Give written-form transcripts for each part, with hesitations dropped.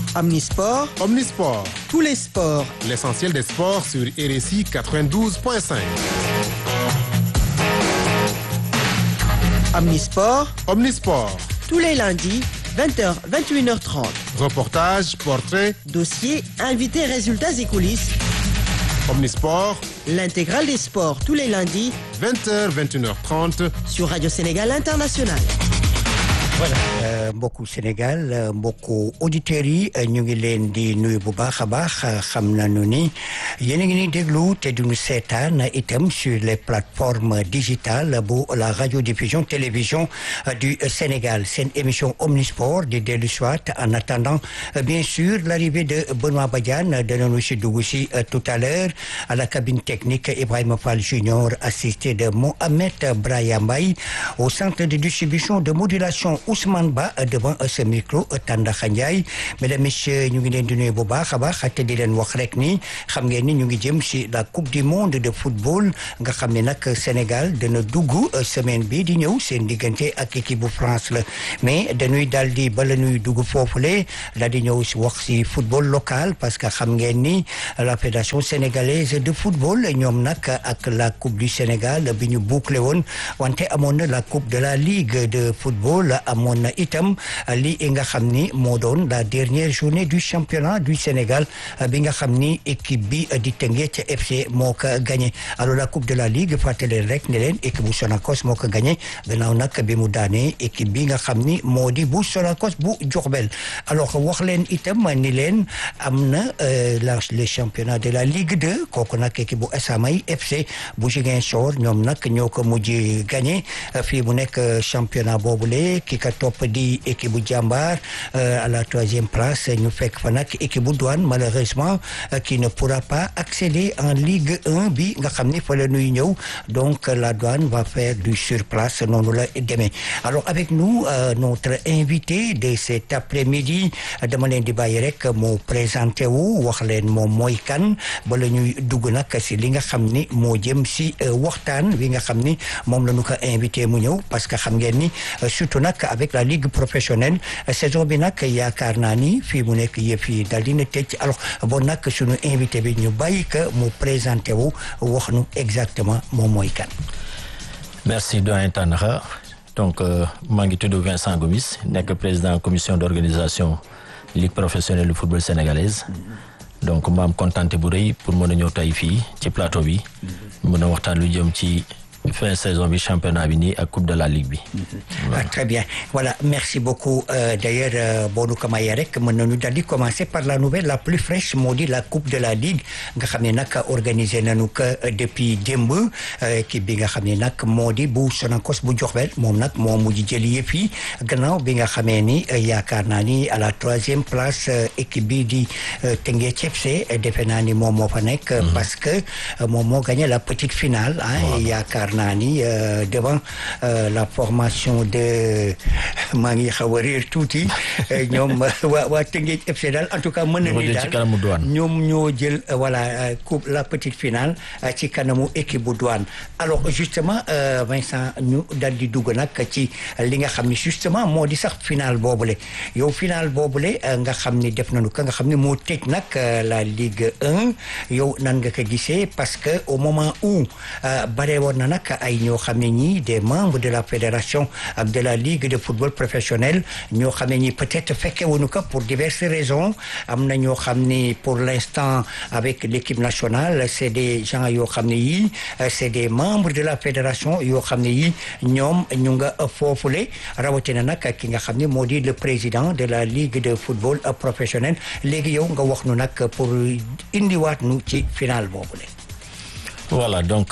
Omnisport, Omnisport, tous les sports. l'essentiel des sports sur RSI 92.5. Omnisport, Omnisport, tous les lundis, 20h, 21h30. reportages, portraits, Dossiers, invités, résultats et coulisses. Omnisport, L'intégrale des sports tous les lundis 20h, 21h30. sur Radio Sénégal International. voilà mbokku Sénégal mbokku auditeurs yi ñu ngi leen di nuyu bu baax a baax xam nañu ni yéen a ngi ni déglu te duñu seetaan itam sur les plateformes digitales bu la radiodiffusion télévision du Sénégal seen émission Omnisport di dellu soit en attendant bien sûr l'arrivée de Benoît Badiane danañu si dugg si tout à l'heure à la cabine technique Ibrahima Fall Junior assisté de Mohamed Braya Mbaye au centre de distribution de modulation Ousmane Ba devant ce micro Tandakha Ndiaye mesdames messieurs ñu ngi leen di nuyu bu baax a baax te di leen wax rek ni xam ngeen ni ñu ngi jëm si la coupe du monde de football nga xam ne nag Sénégal dana dugg semaine bi di ñëw seen diggante ak équipe bu France la mais dañuy daal di bala ñuy dugg foofule daal di ñëw si wax si football local parce que xam ngeen ni la fédération sénégalaise de football ñoom nag ak la coupe du Sénégal bi ñu bouclé woon wante amoon na la coupe de la ligue de football amoon na itam li nga xam ni moo doon la dernière journée du championnat du Sénégal bi nga xam ni équipe bi di Teungueth FC moo ko gagné alors la coupe de la ligue fàttali rek ne leen équipe bu Sonacos moo ko gagné gannaaw nag bi mu daanee équipe bi nga xam ni moo di bu Sonacos bu Diourbel alors wax leen itam ni leen am na le championnat de la Ligue 2 kooku nag équipe bu Esamay FC bu Ziguinchor ñoom nag ñoo ko mujj gagné fii mu nekk championnat boobule ki ka topp di équipe bu Jambar à la 3e place ñu fekk fa nag équipe bu Douane malheureusement qui ne pourra pas accéder en Ligue 1 bi nga xam ni fa la ñuy ñëw donc la Douane va faire du surplace noonu la demee alors avec nous notre invité de cet après-midi dama leen di bàyyi rek moo présenté wu wax leen moom mooy kan bala ñuy dugg nag si li nga xam ni moo jëm si waxtaan wi nga xam ni moom la ñu ko invité mu ñëw parce que xam ngeen ni surtout nag avec la ligue professionnelle saison bi nag yaakaar naa ni fii mu nekk yëf yi daal dina tëj alors bon nag suñu invité bi ñu bàyyi que mu présenté wu wax nu exactement moom mooy kan. merci doyen Tandakha donc maa ngi tudd Vincent Gomis nekk président commission d'organisation ligue professionnelle du football sénégalaise donc ma am kontaan bu rëy pour mën a ñëw tey fii ci plateau bi mën a waxtaan lu jëm ci fin saison bi championnat bi nii ak coupe de la ligue bi. Voilà. Très bien voilà merci beaucoup d'ailleurs boo nu ko mayee rek mën nañu daal di commencer par la nouvelle la plus fraîche moo di la coupe de la ligue nga xam ne nag organisé nañu ko depuis démb équipe bi nga xam ne nag moo di bu Sonacos bu Diourbel moom nag moo mujj jëli yëpp yi gannaaw bi nga xamee ni yaakaar naa ni à la 3e place équipe bi di Teungueth FC defe naa ni moom moo fa nekk. parce que moom moo gagné la petite finale yaakaar naa ni devant la formation de maa ngi xaw a réer tuuti ñoom waa Teungueth FC daal en tout cas mën nañu daal ñoom ñoo jël voilà coupe la petite finale ci kanamu équipe bu Douane alors justement Vincent ñu daal di dugg nag ci li nga xam ni justement moo di sax finale boobule yow finale boobule nga xam ni def nañu ko nga xam ni moo tëj nag la Ligue 1 yow nan nga ko gisee parce que au moment où bare woon na nag ay ñoo xam ne ñii des membres de la fédération ak de la ligue de football professionnel ñoo xam ne ñi peut-être fekke wuñu ko pour diverses raisons am na ñoo xam ni pour l'instant avec l'équipe nationale c'est des gens yoo xam ne yii c'est des membres de la fédération yoo xam ne yii ñoom ñu nga foofule rawatina nag ki nga xam ne moo di le président de la ligue de football professionnel léegi yow nga wax nu nag pour indiwaat nu ci final boobule. voilà donc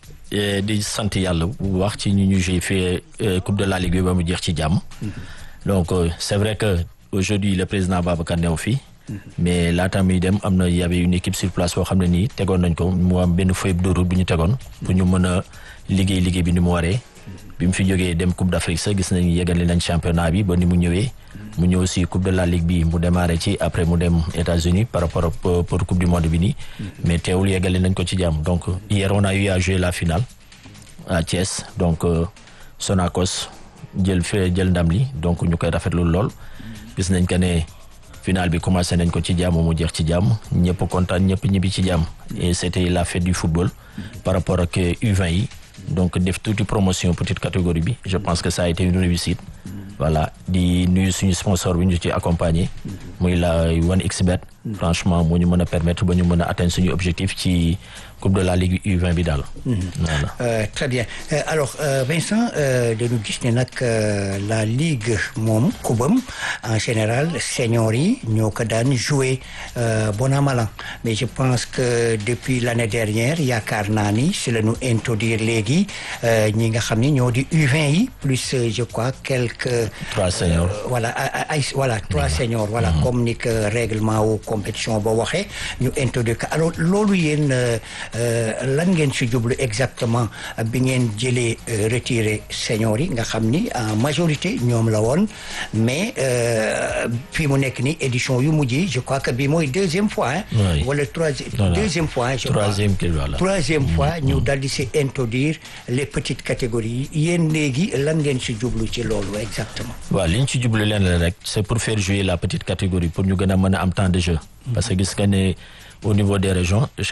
di sant yàlla bu wax ci ñu joué fii coupe de la ligue bi ba mu jeex ci jàmm donc c'est vrai que aujourd'hui le président Babacar new fii mais laata muy dem am na y avait une équipe sur place boo xam ne nii tegoon nañ ko mu am benn feuille de route bu ñu tegoon pour ñu mën a liggéey bi ni mu waree bi mu fi jógee dem coupe d'Afrique sax gis nañ yeggali nañ championnat bi ba ni mu ñëwee mu ñëw aussi coupe de la ligue bi mu démarré ci après mu dem États-Unis par rapport pour coupe du monde bi nii mais teewul yeggali nañ ko ci jàmm donc hier on a eu à jouer la finale à Thiès donc Sonacos jël ndam li donc ñu koy rafetlu lool gis nañ que ne final bi commencé nañ ko ci jàmm mu jeex ci jàmm ñëpp kontaan ñëpp ñibbi ci jàmm et c'était la fête du football par rapport ak U20 yi donc def tuuti promotion petite catégorie bi je pense que ça a été une réussite voilà di nuyu suñu sponsor bi ñu ci accompagner muy la 1xBet franchement moo ñu mën a permettre ba ñu mën a atteindre suñu objectif ci coupe de la Ligue U20 bi daal. voilà. Très bien alors Vincent dañu gis ne nag la Ligue moom kubam en général seniors yi ñoo ko daan jouer bon an mal an mais je pense que depuis l'année dernière yaakaar naa ni si la ñu introduire léegi ñi nga xam ni ñoo di U20 yi plus je crois quelques. 3 seniors. voilà 3 seniors voilà comme ni que règlement wu compétition boo waxee ñu introduire ko alors loolu yéen. lan ngeen si jublu exactement bi ngeen jëlee retiré seniors yi nga xam ni en majorité ñoom la woon mais fii mu nekk ni édition yu mujj yi je crois que bii mooy deuxième fois wala deuxième fois je crois troisième fois ñu daldi si introduire les petites catégories yéen léegi lan ngeen si jublu ci loolu exactement waaw li ñu ci jublu leen la rek c'est pour faire jouer la petite catégorie pour ñu gën a mën a am temps de jeu parce que gis nga ne au niveau des régions